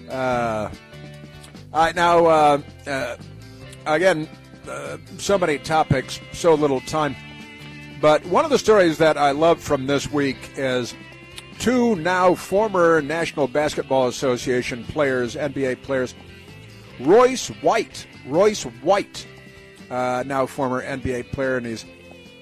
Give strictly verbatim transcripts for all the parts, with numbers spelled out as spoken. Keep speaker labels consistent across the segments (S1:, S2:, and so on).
S1: Uh, all right, now, uh, uh, again, uh, so many topics, so little time. But one of the stories that I love from this week is two now former National Basketball Association players, N B A players, Royce White, Royce White, uh, now former N B A player, and he's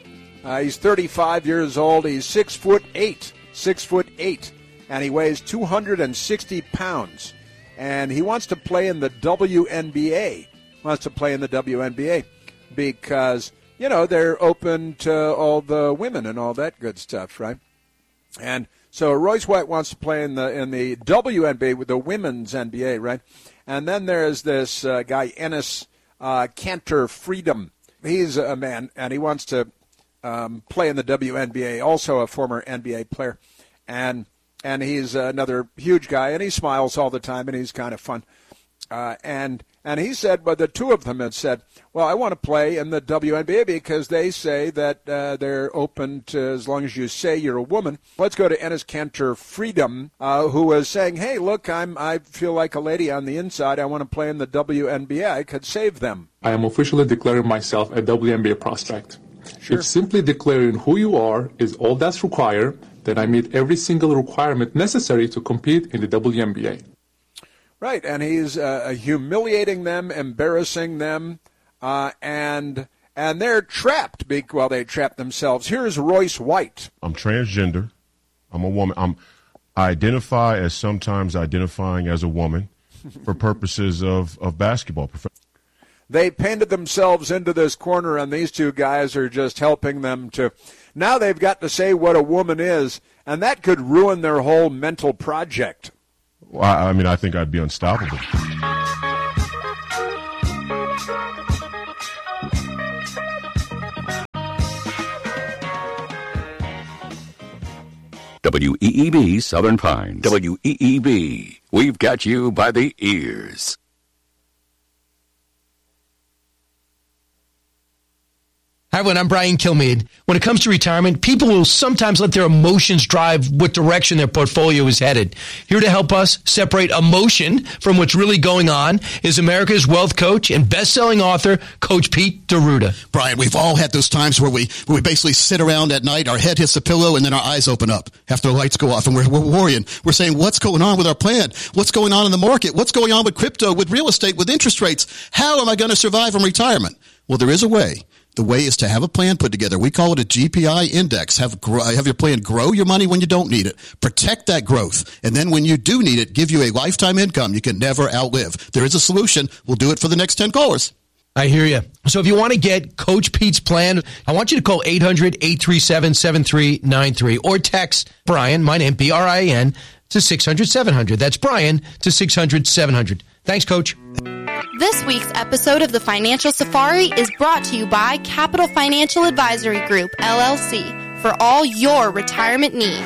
S1: uh, he's thirty-five years old. He's six foot eight, six foot eight, and he weighs two hundred sixty pounds. And he wants to play in the W N B A. Wants to play in the W N B A because, you know, they're open to all the women and all that good stuff, right? And so Royce White wants to play in the in the W N B A, with the women's N B A, right? And then there's this uh, guy, Enes uh, Kanter Freedom. He's a man, and he wants to um, play in the W N B A, also a former N B A player. And and he's another huge guy, and he smiles all the time, and he's kind of fun. Uh, and and he said, but the two of them had said, well, I want to play in the W N B A because they say that uh, they're open to, as long as you say you're a woman. Let's go to Enes Kanter Freedom, uh, who was saying, hey, look, I'm I feel like a lady on the inside. I want to play in the W N B A. I could save them.
S2: I am officially declaring myself a W N B A prospect.
S1: Sure.
S2: It's simply declaring who you are is all that's required, that I meet every single requirement necessary to compete in the W N B A.
S1: Right, and he's uh, humiliating them, embarrassing them, uh, and and they're trapped. Be- well, they trapped themselves. Here's Royce White.
S3: I'm transgender. I'm a woman. I'm, I identify as sometimes identifying as a woman for purposes of, of basketball.
S1: They painted themselves into this corner, and these two guys are just helping them to. Now they've got to say what a woman is, and that could ruin their whole mental project.
S3: Well, I mean, I think I'd be unstoppable.
S4: W E E B Southern Pines. W E E B. We've got you by the ears.
S5: Hi, everyone. I'm Brian Kilmeade. When it comes to retirement, people will sometimes let their emotions drive what direction their portfolio is headed. Here to help us separate emotion from what's really going on is America's wealth coach and best-selling author, Coach Pete D'Arruda.
S6: Brian, we've all had those times where we where we basically sit around at night, our head hits the pillow, and then our eyes open up after the lights go off, and we're, we're worrying. We're saying, what's going on with our plan? What's going on in the market? What's going on with crypto, with real estate, with interest rates? How am I going to survive in retirement? Well, there is a way. The way is to have a plan put together. We call it a G P I index. Have have your plan grow your money when you don't need it. Protect that growth. And then when you do need it, give you a lifetime income you can never outlive. There is a solution. We'll do it for the next ten callers.
S5: I hear you. So if you want to get Coach Pete's plan, I want you to call eight hundred, eight three seven, seven three nine three or text Brian, my name, B R I N, to six hundred, seven hundred. That's Brian to six hundred, seven hundred. Thanks, Coach.
S7: This week's episode of the Financial Safari is brought to you by Capital Financial Advisory Group, L L C, for all your retirement needs.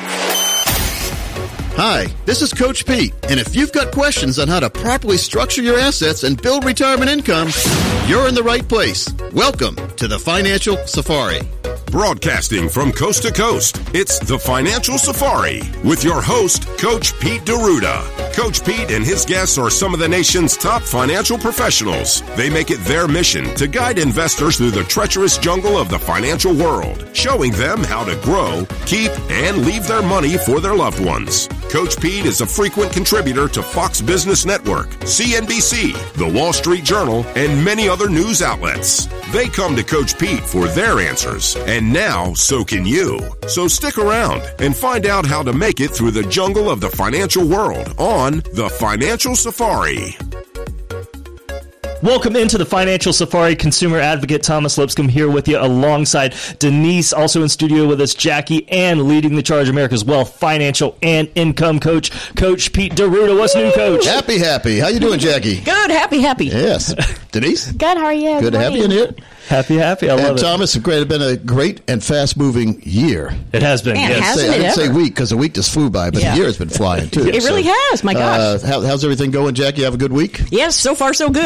S6: Hi, this is Coach Pete, and if you've got questions on how to properly structure your assets and build retirement income, you're in the right place. Welcome to the Financial Safari.
S8: Broadcasting from coast to coast, it's the Financial Safari with your host, Coach Pete D'Arruda. Coach Pete and his guests are some of the nation's top financial professionals. They make it their mission to guide investors through the treacherous jungle of the financial world, showing them how to grow, keep, and leave their money for their loved ones. Coach Pete is a frequent contributor to Fox Business Network, C N B C, The Wall Street Journal, and many other news outlets. They come to Coach Pete for their answers, and now so can you. So stick around and find out how to make it through the jungle of the financial world on The Financial Safari.
S9: Welcome into the Financial Safari. Consumer advocate Thomas Lipscomb here with you alongside Denise, also in studio with us, Jackie, and leading the charge, America's wealth, financial, and income coach, Coach Pete D'Arruda. What's new, Coach?
S6: Happy, happy. How you doing, Jackie?
S10: Good, happy, happy.
S6: Yes. Denise?
S10: Good, how are you?
S6: Good to have you in here.
S9: Happy, happy. I love
S6: and
S9: it.
S6: Thomas, it's been a great and fast-moving year.
S9: It has been,
S10: Man,
S9: yes.
S10: hasn't
S6: say,
S10: it
S6: I didn't
S10: ever?
S6: say week because the week just flew by, but
S10: Yeah.
S6: the year has been flying, too.
S10: It really
S6: So,
S10: has, my gosh.
S6: Uh, how, how's everything going, Jackie? You have a good week?
S10: Yes, so far so good, man.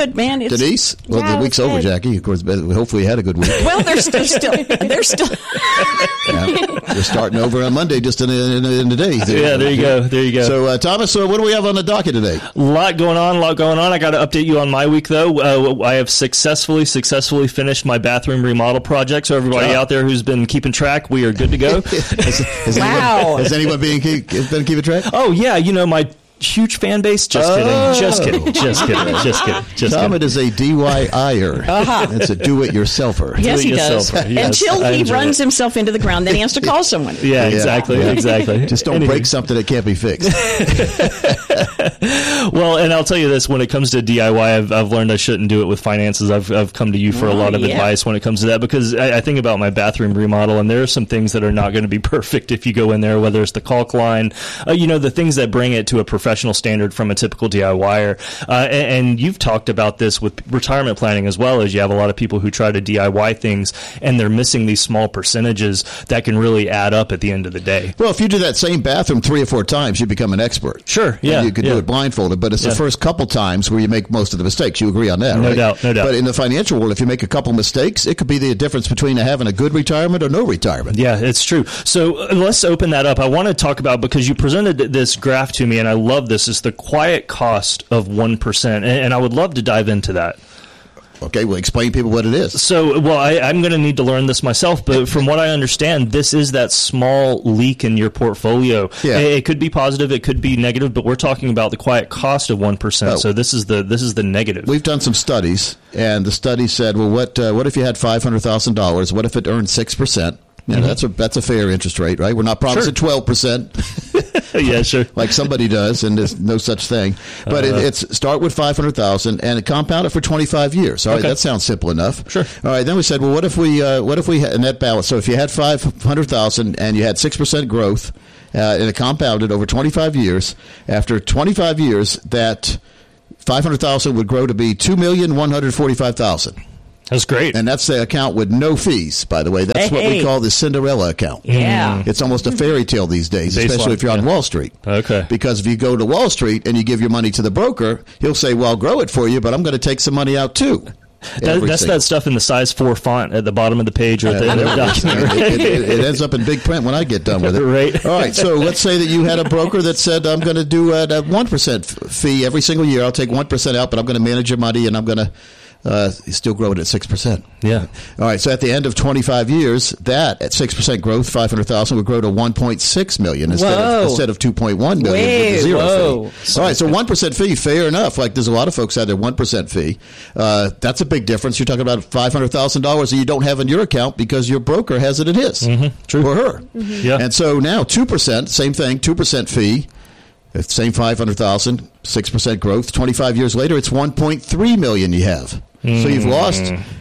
S10: It's,
S6: Denise, well,
S10: yeah,
S6: the week's
S10: it's
S6: over,
S10: good.
S6: Jackie. Of course, hopefully you had a good week.
S10: Well, they're, they're still, they're still.
S6: Yeah, we're starting over on Monday, just in a, in a, in a day.
S9: Yeah, there you go. There you go.
S6: So, uh, Thomas, so what do we have on the docket today?
S9: A lot going on, a lot going on. I got to update you on my week, though. Uh, I have successfully, successfully finished my bathroom remodel project. So everybody
S6: Yeah.
S9: out there who's been keeping track, we are good to go.
S6: has, has
S10: Wow.
S6: Anyone, has anyone been, keep, been keeping track?
S9: Oh, yeah. You know, my huge fan base. Just
S6: Oh.
S9: kidding. Just kidding. Just kidding. Just kidding. Just
S6: Tom,
S9: kidding.
S6: it is a D I Y-er.
S10: Uh-huh.
S6: It's a do-it-yourselfer.
S10: Yes, he does.
S9: Do-it-yourselfer. Yes,
S10: Until
S9: I
S10: he
S9: enjoy
S10: runs
S9: it.
S10: himself into the ground, then he has to call someone.
S9: Yeah, exactly.
S6: Yeah.
S9: Exactly.
S6: Just don't
S9: Anyway.
S6: break something that can't be fixed.
S9: Well, and I'll tell you this, when it comes to D I Y, I've, I've learned I shouldn't do it with finances. I've, I've come to you for a
S10: Oh,
S9: lot of
S10: yeah.
S9: advice when it comes to that, because I, I think about my bathroom remodel, and there are some things that are not going to be perfect if you go in there, whether it's the caulk line, uh, you know, the things that bring it to a professional standard from a typical D I Y-er. Uh, and, and you've talked about this with retirement planning as well, as you have a lot of people who try to D I Y things, and they're missing these small percentages that can really add up at the end of the day.
S6: Well, if you do that same bathroom three or four times, you become an expert.
S9: Sure, yeah.
S6: And you could
S9: yeah.
S6: do it blindfolded, but it's
S9: Yeah.
S6: the first couple times where you make most of the mistakes. You agree on that,
S9: No
S6: right?
S9: doubt, no doubt.
S6: But in the financial world, if you make a couple mistakes, it could be the difference between having a good retirement or no retirement.
S9: Yeah, it's true. So uh, let's open that up. I want to talk about, because you presented this graph to me, and I love this, is the quiet cost of one percent. And, and I would love to dive into that.
S6: Okay, well, explain to people what it is.
S9: So, well, I, I'm going to need to learn this myself, but from what I understand, this is that small leak in your portfolio.
S6: Yeah.
S9: It, it could be positive, it could be negative, but we're talking about the quiet cost of one percent.
S6: Oh.
S9: So this is the this is the negative.
S6: We've done some studies, and the study said, well, what uh, what if you had five hundred thousand dollars? What if it earned six percent? You know,
S9: Mm-hmm.
S6: that's a that's a fair interest rate, right? We're not promising twelve percent.
S9: Yeah, sure.
S6: Like somebody does, and there's no such thing. But
S9: Uh-huh.
S6: it, it's start with five hundred thousand and compound it for twenty-five years. All right,
S9: Okay.
S6: that sounds simple enough.
S9: Sure.
S6: All right, then we said, well, what if we uh, what if we had a net balance? So if you had five hundred thousand and you had six percent growth, uh, and it compounded over twenty-five years, after twenty-five years, that five hundred thousand would grow to be two million one hundred forty-five thousand.
S9: That's great.
S6: And that's the account with no fees, by the way. That's what we
S10: Hey.
S6: call the Cinderella account.
S10: Yeah.
S6: It's almost a fairy tale these days,
S9: Baseline,
S6: especially if you're on
S9: yeah.
S6: Wall Street.
S9: Okay.
S6: Because if you go to Wall Street and you give your money to the broker, he'll say, well, I'll grow it for you, but I'm going to take some money out too.
S9: That,
S6: Every
S9: that's
S6: single-
S9: that stuff in the size four font at the bottom of the page or at the end of the document.
S6: it, it, it ends up in big print when I get done with it.
S9: Right.
S6: All right. So let's say that you had a broker that said, I'm going to do a, a one percent fee every single year. I'll take one percent out, but I'm going to manage your money and I'm going to uh, still grow it at six percent.
S9: Yeah.
S6: All right. So at the end of twenty-five years, that at six percent growth, five hundred thousand would grow to one point six million instead
S10: Whoa.
S6: of, instead of two point one million with
S10: Wait,
S6: the zero
S10: whoa.
S6: fee. All right. So one percent fee, fair enough. Like there's a lot of folks out there, one percent fee. Uh, that's a big difference. You're talking about five hundred thousand dollars that you don't have in your account because your broker has it in his.
S9: Mm-hmm. True.
S6: Or her.
S9: Yeah.
S6: And so now two percent, same thing, two percent fee. Same five hundred thousand, six percent growth. twenty-five years later, it's one point three million you have. So you've lost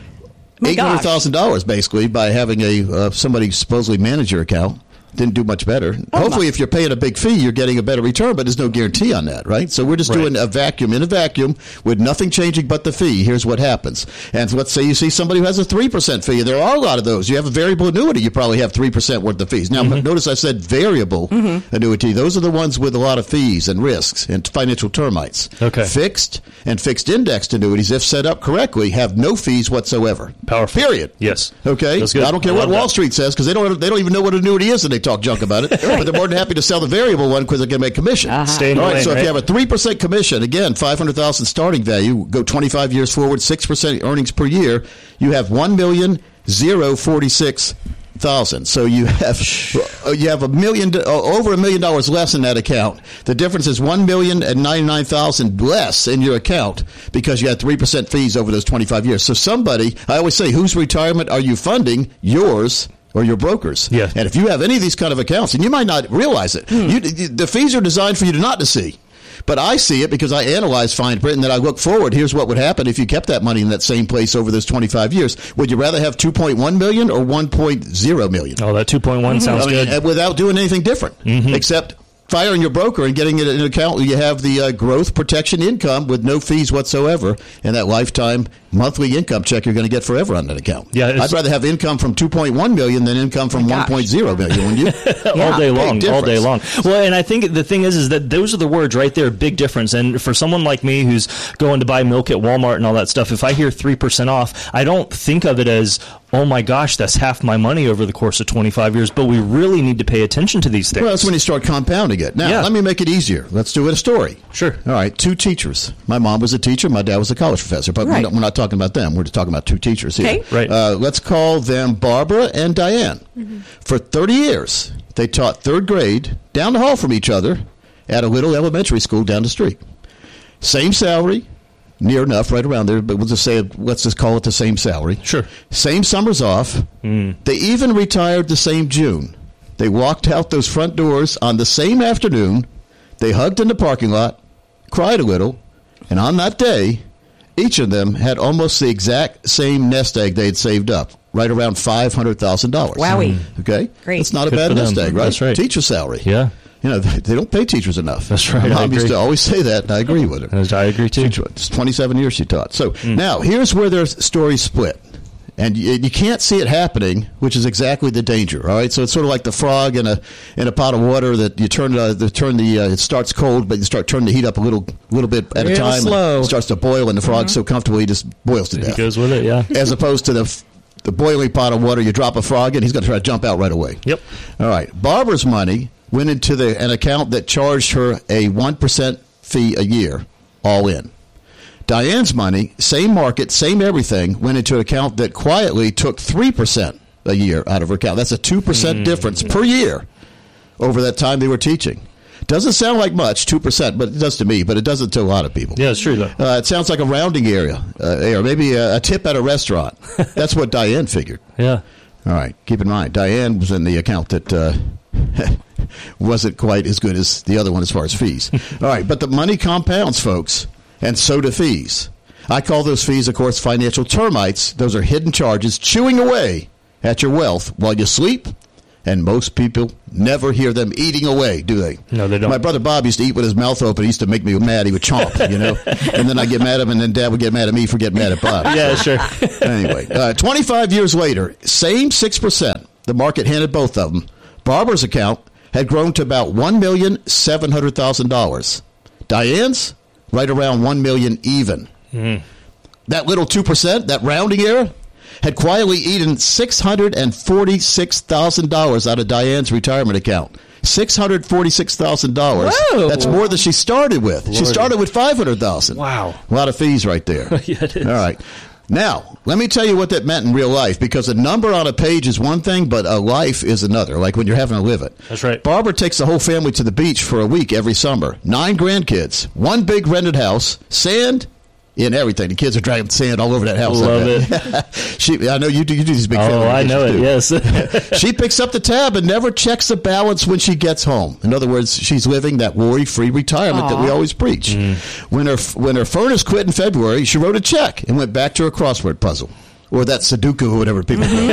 S10: My
S6: eight hundred thousand dollars basically by having a uh, somebody supposedly manage your account. Didn't do much better.
S10: Oh,
S6: Hopefully, if you're paying a big fee, you're getting a better return, but there's no guarantee on that, right? So we're just
S9: Right.
S6: doing a vacuum in a vacuum with nothing changing but the fee. Here's what happens. And let's say you see somebody who has a three percent fee. There are a lot of those. You have a variable annuity, you probably have three percent worth of fees. Now,
S9: Mm-hmm.
S6: notice I said variable annuity. Those are the ones with a lot of fees and risks and financial termites.
S9: Okay.
S6: Fixed and fixed indexed annuities, if set up correctly, have no fees whatsoever.
S9: Powerful.
S6: Period.
S9: Yes.
S6: Okay.
S9: That's good.
S6: I don't care
S9: I
S6: what
S9: love
S6: Wall
S9: that.
S6: Street says because they don't they don't even know what annuity is and they talk junk about it. But they're more than happy to sell the variable one because they can make commission.
S10: Uh-huh.
S9: Stay in
S6: All
S9: the
S6: right.
S9: lane,
S6: So if
S9: right?
S6: you have a three percent commission, again, five hundred thousand starting value, go twenty-five years forward, six percent earnings per year, you have one million zero forty six thousand. So you have you have a million over a million dollars less in that account. The difference is one million and ninety nine thousand less in your account because you had three percent fees over those twenty five years. So somebody, I always say, whose retirement are you funding? Yours or your brokers?
S9: Yeah.
S6: And if you have any of these kind of accounts, and you might not realize it, you, the fees are designed for you to not to see. But I see it because I analyze fine print and then I look forward. Here's what would happen if you kept that money in that same place over those twenty-five years. Would you rather have two point one million or one point zero million?
S9: Oh, that two point one sounds
S6: I mean,
S9: good.
S6: without doing anything different, except firing your broker and getting it in an account where you have the uh, growth protection income with no fees whatsoever, and that lifetime monthly income check you're going to get forever on that account.
S9: Yeah,
S6: I'd rather have income from two point one million than income from one point oh million, wouldn't you?
S9: Yeah. all day long,
S6: Big
S9: all day
S6: difference.
S9: long. Well, and I think the thing is, is that those are the words right there, big difference. And for someone like me who's going to buy milk at Walmart and all that stuff, if I hear three percent off, I don't think of it as, oh my gosh, that's half my money over the course of twenty-five years. But we really need to pay attention to these things.
S6: Well, that's when you start compounding it. Now,
S9: Yeah.
S6: let me make it easier. Let's do it a story.
S9: Sure.
S6: All right, two teachers. My mom was a teacher. My dad was a college professor. But
S10: Right.
S6: we're, not, we're not talking about them. We're just talking about two teachers here.
S10: Okay.
S9: Right.
S6: Uh, let's call them Barbara and Diane. For thirty years, they taught third grade down the hall from each other at a little elementary school down the street. Same salary, near enough, right around there, but we'll just say, let's just call it the same salary.
S9: Sure.
S6: Same summers off.
S9: Mm.
S6: They even retired the same June. They walked out those front doors on the same afternoon. They hugged in the parking lot, cried a little, and on that day, each of them had almost the exact same nest egg they had saved up, right around five hundred thousand dollars.
S10: Wowie.
S6: Okay?
S10: Great.
S6: That's not a
S9: Good
S6: bad
S9: for
S6: nest
S9: them.
S6: egg, right?
S9: That's right.
S6: Teacher salary.
S9: Yeah.
S6: You know, they they don't pay teachers enough.
S9: That's right.
S6: My
S9: I
S6: mom used
S9: agree.
S6: to always say that, and I agree with her.
S9: I agree too.
S6: It's twenty-seven years she taught. So
S9: Mm.
S6: now, here's where their stories split. And you, you can't see it happening, which is exactly the danger. All right, so it's sort of like the frog in a in a pot of water that you turn uh, the turn the uh, it starts cold, but you start turning the heat up a little little bit at a
S10: Real
S6: time.
S10: slow.
S6: And it starts to boil, and the frog's so comfortable he just boils to
S9: He
S6: death.
S9: goes with it, yeah.
S6: As opposed to the the boiling pot of water, you drop a frog in, he's going to try to jump out right away.
S9: Yep.
S6: All right, Barbara's money went into the an account that charged her a one percent fee a year, all in. Diane's money, same market, same everything, went into an account that quietly took three percent a year out of her account. That's a two percent
S9: Mm.
S6: difference per year over that time they were teaching. Doesn't sound like much, two percent, but it does to me, but it doesn't to a lot of people.
S9: Yeah, it's true, though.
S6: Uh, it sounds like a rounding area, uh, or maybe a, a tip at a restaurant. That's what Diane figured.
S9: Yeah.
S6: All right, keep in mind, Diane was in the account that uh, wasn't quite as good as the other one as far as fees. All right, but the money compounds, folks, and so do fees. I call those fees, of course, financial termites. Those are hidden charges chewing away at your wealth while you sleep, and most people never hear them eating away, do they?
S9: No, they don't.
S6: My brother Bob used to eat with his mouth open. He used to make me mad. He would chomp, you know, and then I'd get mad at him, and then Dad would get mad at me for getting mad at Bob.
S9: Yeah, sure.
S6: Anyway, uh, twenty-five years later, same six percent. The market handed both of them. Barbara's account had grown to about one million seven hundred thousand dollars. Diane's, right around one million dollars even.
S9: Mm.
S6: That little two percent, that rounding error, had quietly eaten six hundred forty-six thousand dollars out of Diane's retirement account. six hundred forty-six thousand dollars.
S10: Whoa.
S6: That's more than she started with. She
S9: Lordy.
S6: started with five hundred thousand
S9: Wow.
S6: dollars. A lot of fees right there.
S9: Yeah, it is.
S6: All right. Now, let me tell you what that meant in real life, because a number on a page is one thing, but a life is another, like when you're having to live it.
S9: That's right.
S6: Barbara takes the whole family to the beach for a week every summer. Nine grandkids, one big rented house, sand, and everything. The kids are dragging sand all over that house.
S9: Love
S6: it. she, I know you do, you do these big family
S9: Oh, I know it,
S6: vacations, too.
S9: yes.
S6: She picks up the tab and never checks the balance when she gets home. In other words, she's living that worry-free retirement that we always preach.
S9: Mm.
S6: When her when her furnace quit in February, she wrote a check and went back to her crossword puzzle. Or that Sudoku or whatever people play.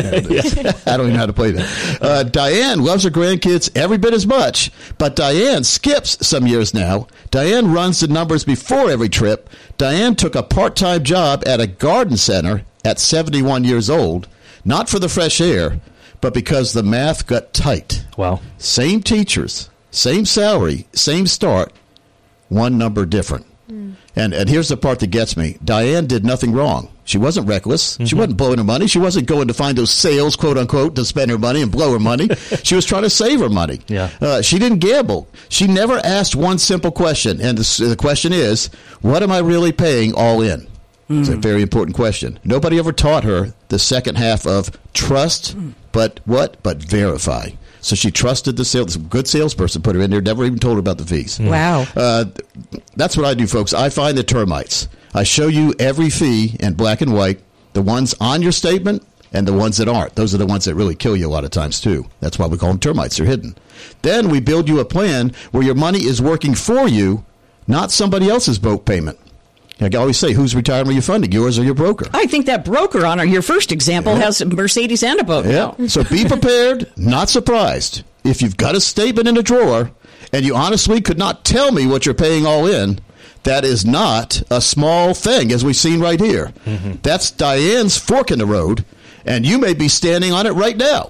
S6: I don't even know how to play that. Uh, Diane loves her grandkids every bit as much, but Diane skips some years now. Diane runs the numbers before every trip. Diane took a part-time job at a garden center at seventy-one years old, not for the fresh air, but because the math got tight.
S9: Wow.
S6: Same teachers, same salary, same start, one number different. Mm. And and here's the part that gets me. Diane did nothing wrong. She wasn't reckless. Mm-hmm. She wasn't blowing her money. She wasn't going to find those sales, quote unquote, to spend her money and blow her money. She was trying to save her money.
S9: Yeah.
S6: Uh, she didn't gamble. She never asked one simple question. And the, the question is, what am I really paying all in? Mm. It's a very important question. Nobody ever taught her the second half of trust, mm. but what? But verify. So she trusted the sales. Good salesperson put her in there, never even told her about the fees.
S10: Mm. Wow.
S6: Uh, that's what I do, folks. I find the termites. I show you every fee in black and white, the ones on your statement and the ones that aren't. Those are the ones that really kill you a lot of times, too. That's why we call them termites. They're hidden. Then we build you a plan where your money is working for you, not somebody else's boat payment. I always say, whose retirement are you funding, yours or your broker?
S10: I think that broker on our, your first example
S6: Yeah.
S10: has a Mercedes and a boat.
S6: Yeah. So be prepared, not surprised. If you've got a statement in a drawer and you honestly could not tell me what you're paying all in, that is not a small thing, as we've seen right here. Mm-hmm. That's Diane's fork in the road, and you may be standing on it right now.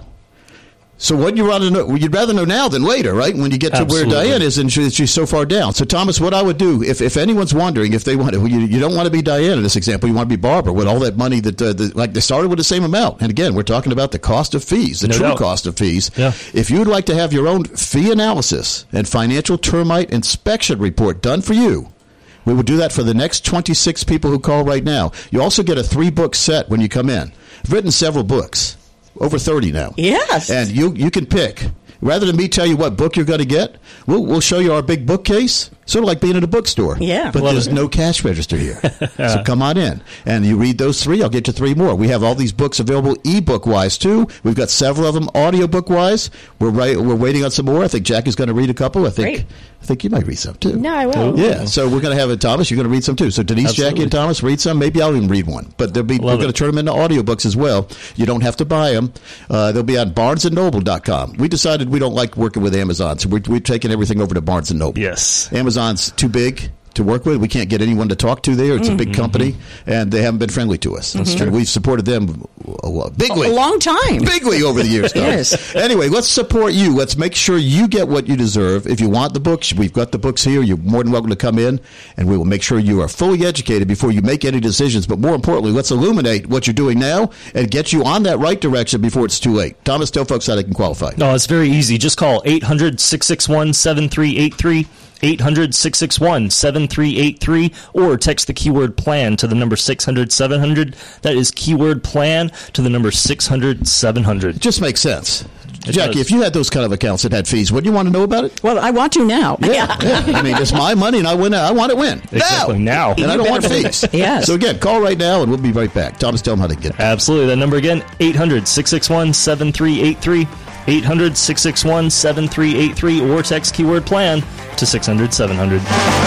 S6: So what you want to know, you'd rather know now than later, right? When you get to Absolutely. Where Diane is and she, she's so far down. So, Thomas, what I would do, if, if anyone's wondering if they want to, you, you don't want to be Diane in this example, you want to be Barbara with all that money that, uh, the, like they started with the same amount. And again, we're talking about the cost of fees, the no true doubt. cost of fees.
S9: Yeah.
S6: If you'd like to have your own fee analysis and financial termite inspection report done for you, we will do that for the next twenty-six people who call right now. You also get a three-book set when you come in. I've written several books. Over thirty now.
S10: Yes.
S6: And you you can pick. Rather than me tell you what book you're going to get, we'll, we'll show you our big bookcase, sort of like being in a bookstore.
S10: Yeah.
S6: But Love there's it. no cash register here. So come on in. And you read those three, I'll get you three more. We have all these books available ebook-wise, too. We've got several of them audiobook-wise. We're right, we're waiting on some more. I think Jackie's going to read a couple. I think
S10: Great.
S6: I think you might read some, too.
S10: No, I will.
S6: Yeah. So we're going to have it, Thomas. You're going to read some, too. So Denise,
S9: Absolutely.
S6: Jackie, and Thomas, read some. Maybe I'll even read one. But they'll be,
S9: Love
S6: we're going to turn them into audiobooks as well. You don't have to buy them. Uh, they'll be on barnes and noble dot com. We decided we don't like working with Amazon, so we're, we're taking everything over to Barnes and Noble.
S9: Yes.
S6: Amazon's too big to work with. We can't get anyone to talk to there. It's mm-hmm. a big company, and they haven't been friendly to us. That's mm-hmm. true. We've supported them uh, bigly.
S10: A long time.
S6: Bigly over the years.
S10: Yes.
S6: Anyway, let's support you. Let's make sure you get what you deserve. If you want the books, we've got the books here. You're more than welcome to come in, and we will make sure you are fully educated before you make any decisions. But more importantly, let's illuminate what you're doing now and get you on that right direction before it's too late. Thomas, tell folks how they can qualify.
S9: No, it's very easy. Just call eight hundred, six six one, seven three eight three. eight hundred, six six one, seven three eight three, or text the keyword plan to the number six hundred, seven hundred. That is keyword plan to the number six hundred, seven hundred.
S6: It just makes sense.
S9: It
S6: Jackie,
S9: does.
S6: if you had those kind of accounts that had fees, wouldn't you want to know about it?
S10: Well, I want to now.
S6: Yeah. yeah. I mean, it's my money, and I win. I want it win.
S9: Exactly. Now.
S6: now. And I don't want fees.
S10: Yes.
S6: So, again, call right now, and we'll be right back. Thomas, tell them how to get it.
S9: Absolutely. That number again, eight hundred, six six one, seven three eight three. eight hundred, six six one, seven three eight three, or text keyword plan to six hundred, seven hundred.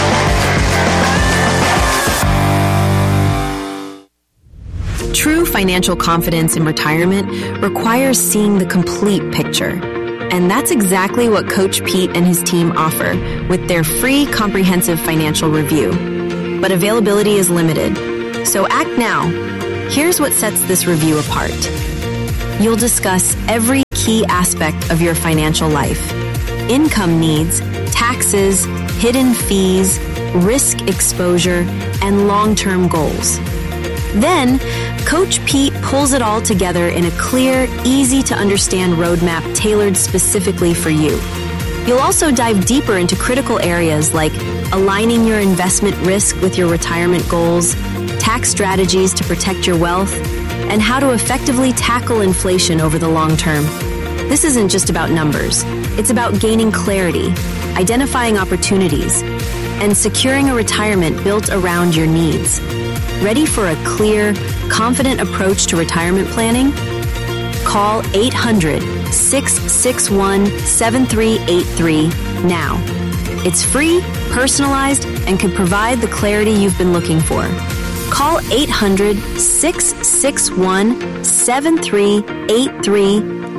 S11: True financial confidence in retirement requires seeing the complete picture. And that's exactly what Coach Pete and his team offer with their free comprehensive financial review. But availability is limited. So act now. Here's what sets this review apart. You'll discuss every key aspect of your financial life. Income needs, taxes, hidden fees, risk exposure, and long-term goals. Then, Coach Pete pulls it all together in a clear, easy-to-understand roadmap tailored specifically for you. You'll also dive deeper into critical areas like aligning your investment risk with your retirement goals, tax strategies to protect your wealth, and how to effectively tackle inflation over the long term. This isn't just about numbers. It's about gaining clarity, identifying opportunities, and securing a retirement built around your needs. Ready for a clear, confident approach to retirement planning? Call eight hundred, six six one, seven three eight three now. It's free, personalized, and can provide the clarity you've been looking for. Call eight hundred, six six one, seven three eight three.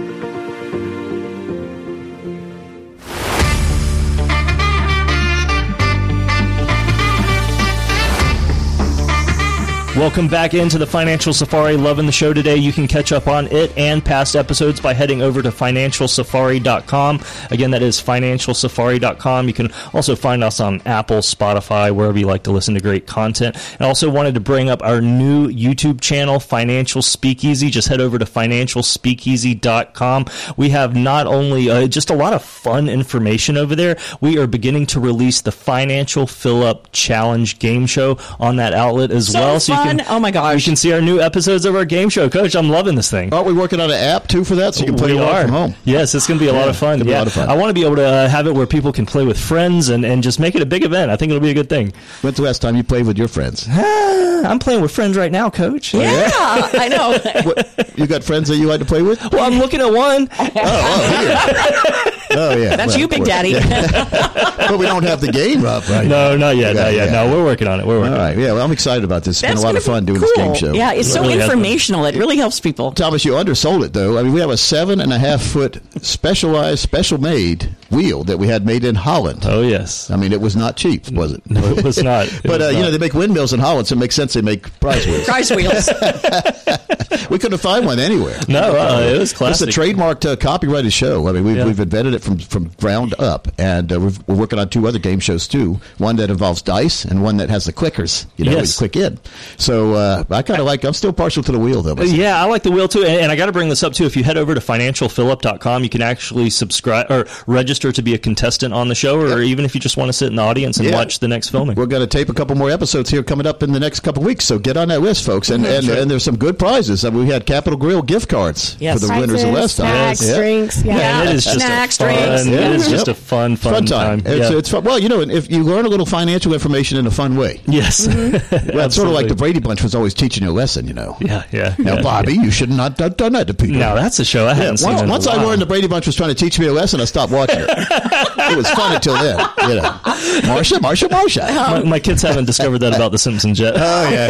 S9: Welcome back into the Financial Safari. Loving the show today. You can catch up on it and past episodes by heading over to financial safari dot com. Again, that is financial safari dot com. You can also find us on Apple, Spotify, wherever you like to listen to great content. And I also wanted to bring up our new YouTube channel, Financial Speakeasy. Just head over to financial speakeasy dot com. We have not only uh, just a lot of fun information over there, we are beginning to release the Financial Fill-Up Challenge game show on that outlet as
S10: so
S9: well. So you can
S10: Oh my gosh.
S9: You can see our new episodes of our game show. Coach, I'm loving this thing.
S6: Aren't we working on an app, too, for that? So you can play
S9: we
S6: it
S9: are.
S6: from home.
S9: Yes, it's going to be a
S6: yeah,
S9: lot of fun.
S6: It's
S9: yeah.
S6: a lot of fun.
S9: I want to be able to uh, have it where people can play with friends and, and just make it a big event. I think it'll be a good thing.
S6: When's the last time you played with your friends?
S9: I'm playing with friends right now, Coach.
S10: Yeah, yeah. I know.
S6: What, you got friends that you like to play with?
S9: Well, I'm looking at one.
S6: oh, oh, here. Oh, yeah.
S10: That's
S6: well,
S10: you, Big Daddy.
S6: Yeah. But we don't have the game up right
S9: No,
S6: now.
S9: not yet.
S6: Not
S9: yet.
S6: yet.
S9: No, we're working on it. We're working
S6: All right.
S9: on it.
S6: Yeah, well, I'm excited about this. It's
S10: That's
S6: been a lot of fun doing
S10: cool.
S6: this game show.
S10: Yeah, it's
S9: It
S10: so
S9: really
S10: informational. It really helps people.
S6: Thomas, you undersold it, though. I mean, we have a seven and a half foot specialized, special made wheel that we had made in Holland.
S9: Oh, yes.
S6: I mean, it was not cheap, was it?
S9: No, it was not. It
S6: but,
S9: was
S6: uh, you
S9: not.
S6: know, they make windmills in Holland, so it makes sense they make prize wheels.
S10: Prize wheels.
S6: We couldn't find one anywhere.
S9: No, uh, it was classic.
S6: It's a trademarked uh, copyrighted show. I mean, we've,
S9: Yeah.
S6: we've invented it from, from ground up, and uh, we've, we're working on two other game shows, too. One that involves dice and one that has the clickers, you know,
S9: Yes.
S6: where you click in. So uh, I kind of like, I'm still partial to the wheel, though. myself.
S9: Yeah, I like the wheel too, and, and I got to bring this up too. If you head over to financial phillip dot com, you can actually subscribe or register to be a contestant on the show, or
S6: Yep.
S9: even if you just want to sit in the audience and
S6: Yeah.
S9: watch the next filming.
S6: We're going to tape a couple more episodes here coming up in the next couple weeks, so get on that list, folks. And and, and there's some good prizes. I mean, we had Capital Grill gift cards
S10: Yes.
S6: for the winners of last time.
S12: Snacks,
S6: Yeah.
S12: drinks. Yeah.
S9: Yeah, and it is just
S10: Snacks,
S9: a fun,
S10: drinks.
S9: It
S6: Yeah.
S9: is just
S6: Yep.
S9: a fun, fun,
S6: Fun time. It's,
S9: Yeah.
S6: it's fun. Well, you know, if you learn a little financial information in a fun way.
S9: yes,
S6: Well, it's sort of like the Brady Bunch was always teaching you a lesson, you know.
S9: Yeah, yeah.
S6: Now,
S9: yeah,
S6: Bobby,
S9: yeah.
S6: you should not have done that to people.
S9: Now that's a show I
S6: Yeah,
S9: hadn't seen.
S6: once
S9: in a
S6: once I
S9: while.
S6: learned the Brady Bunch was trying to teach me a lesson, I stopped watching it. It was fun until then, you know. Marsha, Marsha, Marsha.
S9: My, my kids haven't discovered that about The Simpsons yet.
S6: Oh, yeah.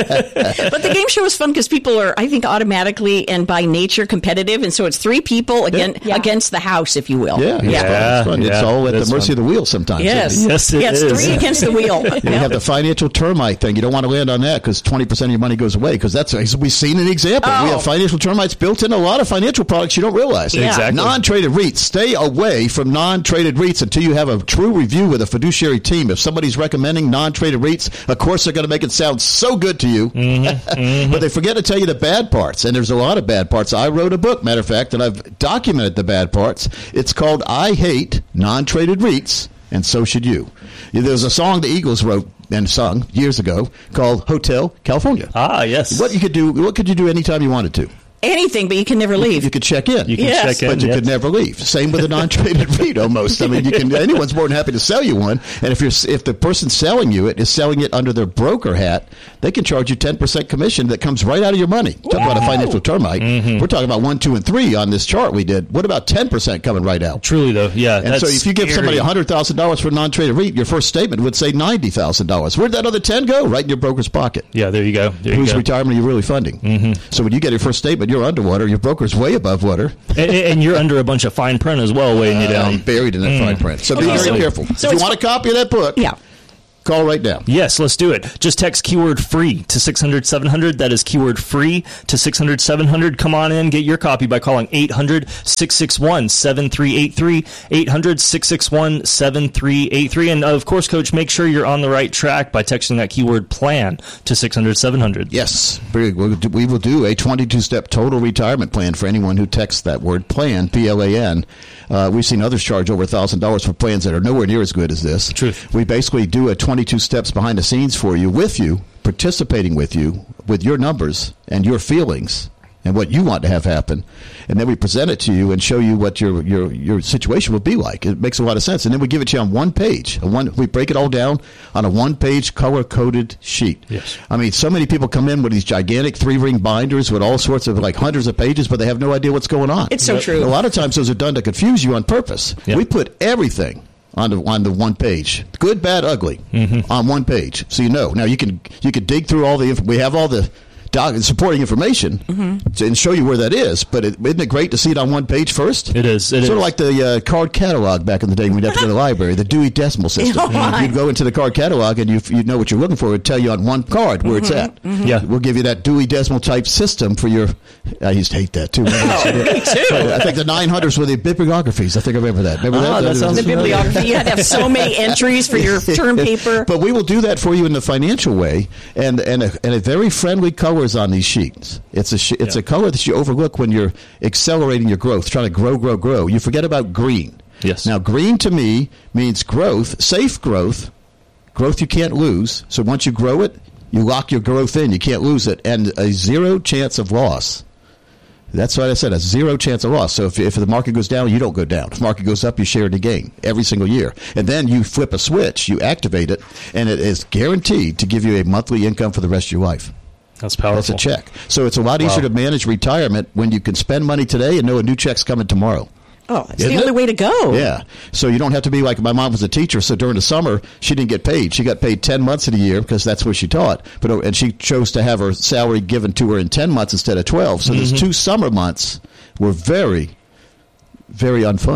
S10: But the game show is fun because people are, I think, automatically and by nature competitive, and so it's three people again
S12: Yeah.
S10: against the house, if you will.
S6: Yeah, it's
S9: Yeah,
S6: fun. It's, fun. It's
S9: yeah,
S6: all at the
S9: that's
S6: mercy
S9: fun.
S6: of the wheel sometimes.
S10: Yes.
S6: isn't it?
S9: Yes, it
S10: yeah, it's
S9: is.
S10: three against the wheel.
S6: You have the financial termite thing. You don't want to land on that because twenty percent of your money goes away because that's, we've seen an example. We
S10: Oh.
S6: have financial termites built in a lot of financial products you don't realize.
S10: Yeah.
S9: Exactly.
S6: Non-traded REITs. Stay away from non-traded REITs until you have a true review with a fiduciary team. If somebody's recommending non-traded REITs, of course they're going to make it sound so good to you.
S9: Mm-hmm. Mm-hmm.
S6: But they forget to tell you the bad parts. And there's a lot of bad parts. I wrote a book, matter of fact, and I've documented the bad parts. It's called I Hate Non-Traded REITs, and so should you. There's a song the Eagles wrote and sung years ago called Hotel California.
S9: Ah, yes.
S6: What you could do, what could you do anytime you wanted to?
S10: Anything, but you can never leave.
S6: You could check in.
S9: You can
S10: Yes.
S9: check in,
S6: But you
S9: yes.
S6: could never leave. Same with a non-traded REIT almost. I mean, you can. Anyone's more than happy to sell you one. And if you're, if the person selling you it is selling it under their broker hat, they can charge you ten percent commission that comes right out of your money. Talk about a financial termite.
S9: Mm-hmm.
S6: We're talking about one, two, and three on this chart we did. What about ten percent coming right out?
S9: Truly, though, yeah.
S6: And
S9: that's
S6: so if you give
S9: scary.
S6: somebody one hundred thousand dollars for a non-traded REIT, your first statement would say ninety thousand dollars. Where'd that other ten go? Right in your broker's pocket.
S9: Yeah, there you go. There
S6: Whose
S9: you go.
S6: retirement are you really funding? Mm-hmm. So when you get your first statement, you're underwater. Your broker's way above water.
S9: and, and you're under a bunch of fine print as well, weighing you
S6: Uh,
S9: down.
S6: buried in that fine print. So be
S10: Okay,
S6: very
S10: so-
S6: careful.
S10: so
S6: if you
S10: it's
S6: want a copy of that book,
S10: Yeah.
S6: call right now.
S9: Yes, let's do it. Just text keyword free to six hundred seven hundred. That is keyword free to six hundred seven hundred. Come on in, get your copy by calling eight hundred six six one seven three eight three, eight hundred six six one seven three eight three. And of course, Coach, make sure you're on the right track by texting that keyword plan to six hundred seven hundred.
S6: Yes, we will do- we will do a twenty-two step total retirement plan for anyone who texts that word plan, P L A N. Uh, we've seen others charge over one thousand dollars for plans that are nowhere near as good as this.
S9: Truth.
S6: We basically do a twenty-two steps behind the scenes for you, with you, participating with you, with your numbers and your feelings and what you want to have happen. And then we present it to you and show you what your your your situation will be like. It makes a lot of sense. And then we give it to you on one page. A one, we break it all down on a one-page color-coded sheet.
S9: Yes.
S6: I mean, so many people come in with these gigantic three-ring binders with all sorts of, like, hundreds of pages, but they have no idea what's going on.
S10: It's so true.
S6: A lot of times those are done to confuse you on purpose.
S9: Yep.
S6: We put everything on the on the one page, good, bad, ugly,
S9: Mm-hmm.
S6: on one page, so you know. Now you can you can dig through all the inf- we have all the doc- supporting information
S10: Mm-hmm.
S6: to, and show you where that is. But it, isn't it great to see it on one page first?
S9: It is. It
S6: sort
S9: is.
S6: of like the uh, card catalog back in the day when we'd have to go to the library, the Dewey Decimal System.
S10: Oh, my.
S6: You'd go into the card catalog and you you know what you're looking for. It'd tell you on one card where it's at.
S9: Yeah.
S6: We'll give you that Dewey Decimal type system for your. I used to hate that too.
S10: Oh, me too.
S6: I think the nine hundreds were the bibliographies. I think I remember that. Remember
S9: Ah,
S6: that?
S9: that sounds
S10: The bibliography, you had to have so many entries for your term paper.
S6: But we will do that for you in the financial way, and and a, and a very friendly colors on these sheets. It's a sh- it's
S9: Yeah.
S6: a color that you overlook when you're accelerating your growth, trying to grow, grow, grow. You forget about green.
S9: Yes.
S6: Now, green to me means growth, safe growth, growth you can't lose. So once you grow it, you lock your growth in. You can't lose it, and a zero chance of loss. That's what I said, a zero chance of loss. So if, if the market goes down, you don't go down. If the market goes up, you share the gain every single year. And then you flip a switch, you activate it, and it is guaranteed to give you a monthly income for the rest of your life.
S9: That's powerful.
S6: That's a check. So it's a lot easier
S9: Wow.
S6: to manage retirement when you can spend money today and know a new check's coming tomorrow.
S10: Oh, that's
S6: Isn't
S10: the only
S6: it?
S10: way to go.
S6: Yeah. So you don't have to be like my mom was a teacher, so during the summer she didn't get paid. She got paid ten months of the year because that's where she taught. But and she chose to have her salary given to her in ten months instead of twelve. So
S9: Mm-hmm.
S6: those two summer months were very, very unfun.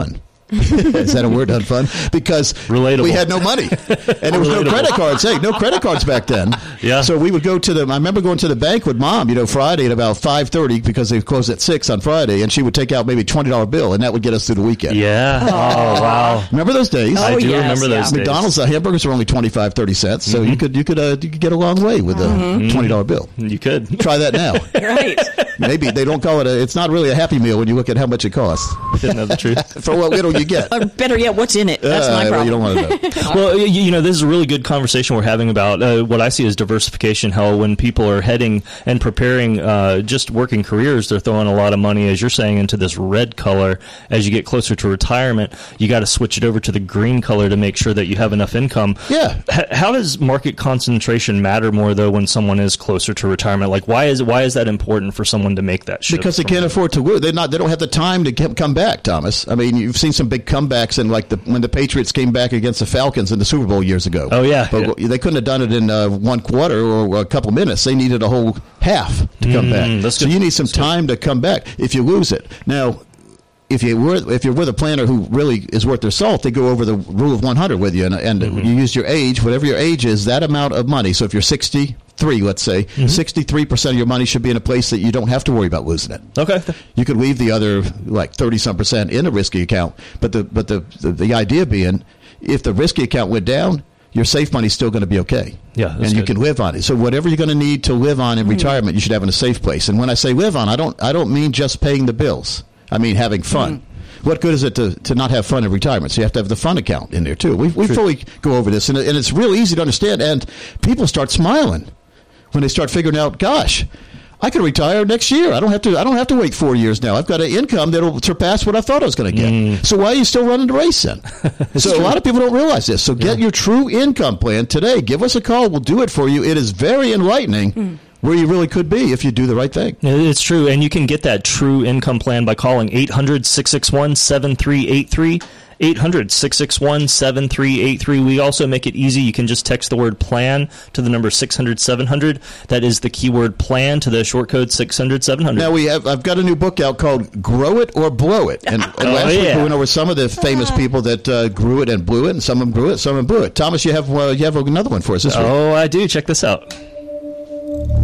S6: Is that a word, unfun? Because
S9: Relatable.
S6: we had no money. And there was no credit cards. Hey, no credit cards back then.
S9: Yeah.
S6: So we would go to the, I remember going to the bank with Mom, you know, Friday at about five thirty because they closed at six on Friday, and she would take out maybe a twenty dollar bill, and that would get us through the weekend.
S9: Yeah. Oh, oh wow.
S6: Remember those days?
S9: I do
S10: yes,
S9: remember those
S10: yeah.
S9: days.
S6: McDonald's uh, hamburgers were only twenty-five, thirty cents, so mm-hmm. you could you could uh, you could get a long way with a mm-hmm. twenty dollar bill.
S9: You could.
S6: Try that now.
S10: Right.
S6: Maybe they don't call it a, it's not really a Happy Meal when you look at how much it costs.
S9: Didn't know the truth.
S6: For what little you get.
S10: Or better yet, what's in it? That's
S6: uh,
S10: my problem.
S6: You don't want to know.
S9: Well, you, you know, this is a really good conversation we're having about uh, what I see as diversification, how when people are heading and preparing uh, just working careers, they're throwing a lot of money, as you're saying, into this red color. As you get closer to retirement, you got to switch it over to the green color to make sure that you have enough income.
S6: Yeah.
S9: H- how does market concentration matter more, though, when someone is closer to retirement? Like, why is why is that important for someone to make that shift?
S6: Because they can't afford to lose. They're not. They don't have the time to get, come back, Thomas. I mean, you've seen some big comebacks, in like the when the Patriots came back against the Falcons in the Super Bowl years ago.
S9: Oh yeah,
S6: but
S9: yeah.
S6: they couldn't have done it in uh, one quarter or a couple minutes. They needed a whole half to come
S9: Mm,
S6: back. So you need some
S9: that's
S6: time
S9: good.
S6: to come back if you lose it. Now, if you were if you're with a planner who really is worth their salt, they go over the rule of one hundred with you, and, and mm-hmm. you use your age, whatever your age is, that amount of money. So if you're sixty-three, let's say, mm-hmm. sixty-three percent of your money should be in a place that you don't have to worry about losing it.
S9: Okay.
S6: You could leave the other like thirty some percent in a risky account, but the but the the, the idea being, if the risky account went down, your safe money's still going to be okay.
S9: Yeah, that's
S6: and you
S9: good.
S6: can live on it. So whatever you're going to need to live on in mm. retirement, you should have in a safe place. And when I say live on, I don't I don't mean just paying the bills. I mean having fun. Mm. What good is it to, to not have fun in retirement? So you have to have the fun account in there too. We we fully go over this, and, and it's real easy to understand. And people start smiling when they start figuring out, gosh, I can retire next year. I don't have to. I don't have to wait four years now. I've got an income that'll surpass what I thought I was going to get. Mm. So why are you still running the race then? So true. A lot of people don't realize this. So get yeah. your true income plan today. Give us a call. We'll do it for you. It is very enlightening. Mm. Where you really could be if you do the right thing.
S9: It's true, and you can get that true income plan by calling eight hundred, six six one, seven three eight three. eight hundred, six six one, seven three eight three. We also make it easy. You can just text the word plan to the number six hundred, seven hundred. That is the keyword plan to the short code six hundred, seven hundred.
S6: Now, we have, I've got a new book out called Grow It or Blow It. And, and
S9: oh,
S6: last
S9: yeah.
S6: week we went over some of the famous people that uh, grew it and blew it, and some of them grew it, some of them blew it. Thomas, you have, uh, you have another one for us this week.
S9: Oh, I do. Check this out.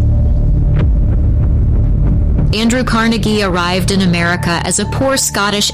S12: Andrew Carnegie arrived in America as a poor Scottish